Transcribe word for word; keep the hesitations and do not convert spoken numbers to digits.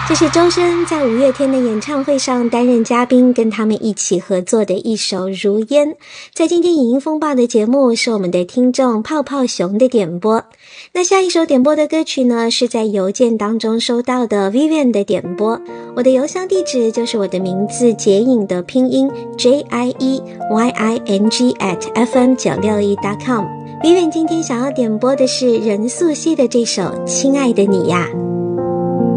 这是周深在五月天的演唱会上担任嘉宾，跟他们一起合作的一首《如烟》。在今天影音风暴的节目是我们的听众泡泡熊的点播。那下一首点播的歌曲呢，是在邮件当中收到的 Vivian 的点播。我的邮箱地址就是我的名字结影的拼音 J I E Y I N G at F M 九六一 dot com。 Vivian 今天想要点播的是任素汐的这首《亲爱的你呀》。